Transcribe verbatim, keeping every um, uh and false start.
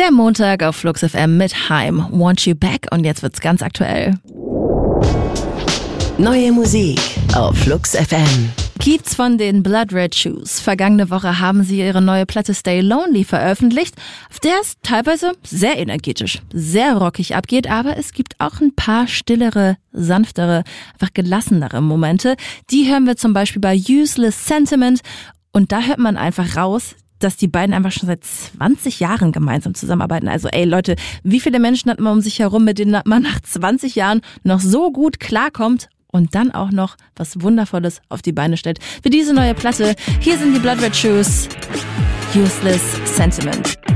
Der Montag auf Flux F M mit Haim. Want You Back und jetzt wird's ganz aktuell. Neue Musik auf Flux F M. Gibt's von den Blood Red Shoes. Vergangene Woche haben sie ihre neue Platte Stay Lonely veröffentlicht, auf der es teilweise sehr energetisch, sehr rockig abgeht, aber es gibt auch ein paar stillere, sanftere, einfach gelassenere Momente. Die hören wir zum Beispiel bei Useless Sentiment und da hört man einfach raus, dass die beiden einfach schon seit zwanzig Jahren gemeinsam zusammenarbeiten. Also ey Leute, wie viele Menschen hat man um sich herum, mit denen man nach zwanzig Jahren noch so gut klarkommt und dann auch noch was Wundervolles auf die Beine stellt. Für diese neue Platte, hier sind die Blood Red Shoes, Useless Sentiment.